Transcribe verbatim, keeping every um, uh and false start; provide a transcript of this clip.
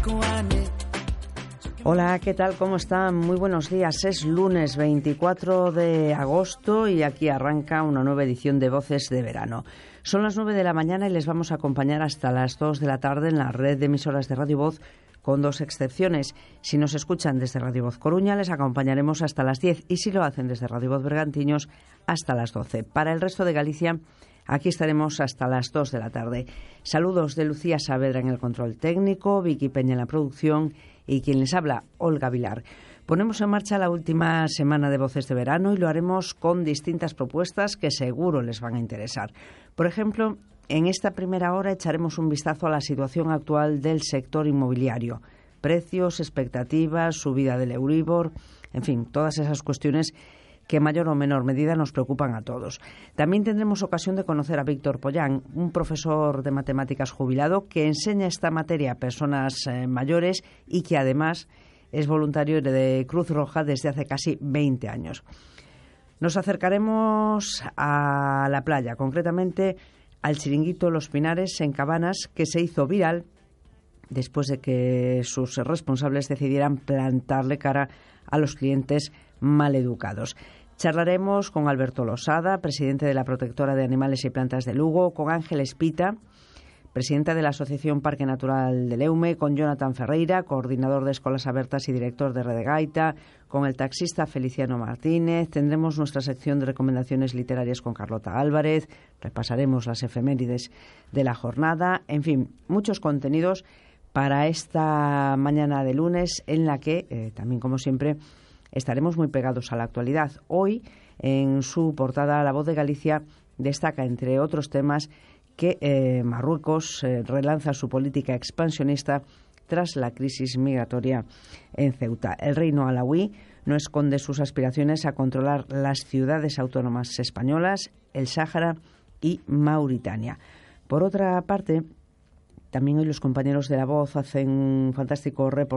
Hola, ¿qué tal? ¿Cómo están? Muy buenos días. Es lunes veinticuatro de agosto y aquí arranca una nueva edición de Voces de Verano. Son las nueve de la mañana y les vamos a acompañar hasta las dos de la tarde en la red de emisoras de Radio Voz, con dos excepciones. Si nos escuchan desde Radio Voz Coruña, les acompañaremos hasta las diez, y si lo hacen desde Radio Voz Bergantiños, hasta las doce. Para el resto de Galicia, aquí estaremos hasta las dos de la tarde. Saludos de Lucía Saavedra en el control técnico, Vicky Peña en la producción y quien les habla, Olga Vilar. Ponemos en marcha la última semana de Voces de Verano y lo haremos con distintas propuestas que seguro les van a interesar. Por ejemplo, en esta primera hora echaremos un vistazo a la situación actual del sector inmobiliario. Precios, expectativas, subida del Euribor, en fin, todas esas cuestiones que en mayor o menor medida nos preocupan a todos. También tendremos ocasión de conocer a Víctor Pollán, un profesor de matemáticas jubilado que enseña esta materia a personas eh, mayores y que además es voluntario de Cruz Roja desde hace casi veinte años. Nos acercaremos a la playa, concretamente al chiringuito Los Pinares en Cabanas, que se hizo viral después de que sus responsables decidieran plantarle cara a los clientes maleducados. Charlaremos con Alberto Losada, presidente de la Protectora de Animales y Plantas de Lugo, con Ángel Espita, presidenta de la Asociación Parque Natural de Leume, con Jonathan Ferreira, coordinador de Escolas Abertas y director de Rede Gaita, con el taxista Feliciano Martínez. Tendremos nuestra sección de recomendaciones literarias con Carlota Álvarez, repasaremos las efemérides de la jornada, en fin, muchos contenidos para esta mañana de lunes en la que, eh, también como siempre, estaremos muy pegados a la actualidad. Hoy, en su portada, La Voz de Galicia destaca, entre otros temas, que eh, Marruecos eh, relanza su política expansionista tras la crisis migratoria en Ceuta. El reino alauí no esconde sus aspiraciones a controlar las ciudades autónomas españolas, el Sáhara y Mauritania. Por otra parte, también hoy los compañeros de La Voz hacen un fantástico reportaje